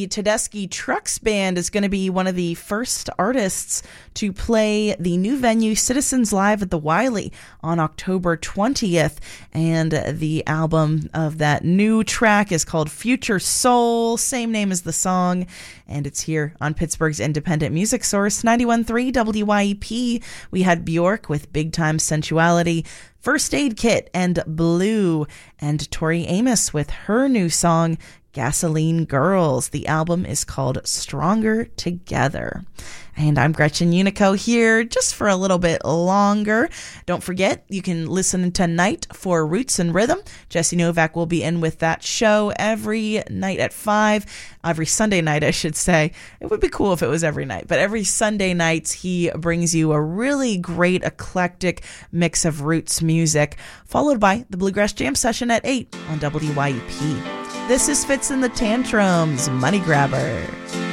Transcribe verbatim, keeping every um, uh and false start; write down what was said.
the Tedeschi Trucks Band is going to be one of the first artists to play the new venue Citizens Live at the Wiley on October twentieth. And the album of that new track is called Future Soul, same name as the song. And it's here on Pittsburgh's independent music source, ninety-one point three W Y E P. We had Bjork with Big Time Sensuality, First Aid Kit and Blue, and Tori Amos with her new song, Gasoline Girls. The album is called Stronger Together. And I'm Gretchen Unico here just for a little bit longer. Don't forget, you can listen tonight for Roots and Rhythm. Jesse Novak will be in with that show every night at five. Every Sunday night, I should say. It would be cool if it was every night. But every Sunday nights, he brings you a really great, eclectic mix of roots music, followed by the Bluegrass Jam Session at eight on W Y E P. This is Fitz and the Tantrums, Money Grabber.